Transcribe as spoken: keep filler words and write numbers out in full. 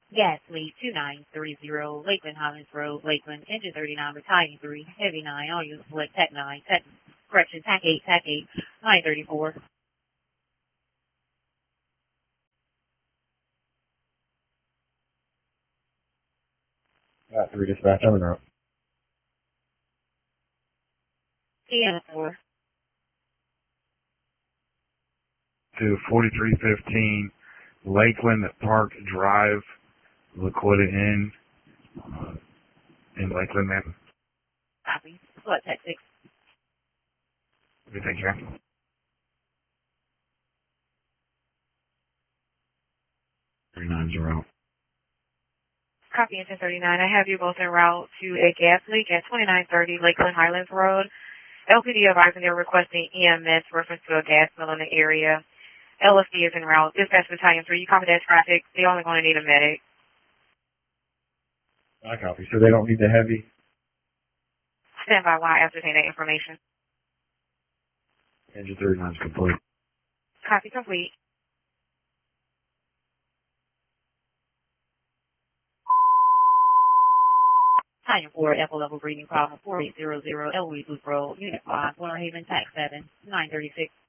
Gas lead two nine three zero, Lakeland Highlands Road, Lakeland, engine thirty-nine, battalion three, heavy nine, all units select TAC nine, TAC, correction, TAC eight, TAC eight, nine thirty-four. Got three dispatch, I'm in route. T N four. To forty-three fifteen, Lakeland Park Drive, Lakota Inn, uh, in Lakeland, ma'am. Copy. Select TAC six. Okay, thank you, ma'am. thirty-nine's a route. Copy engine thirty-nine. I have you both en route to a gas leak at twenty-nine thirty Lakeland Highlands Road. L P D advising they're requesting E M S reference to a gas mill in the area. L S D is en route. Dispatch battalion three, you copy that traffic. They're only going to need a medic. I copy. So they don't need the heavy? Stand by while I ascertain that information. Engine thirty-nine's complete. Copy complete. Battalion four, Apple level breathing problem four eight zero zero, Eloise Loop Road, Unit five, Winter Haven, TAC seven, nine thirty-six.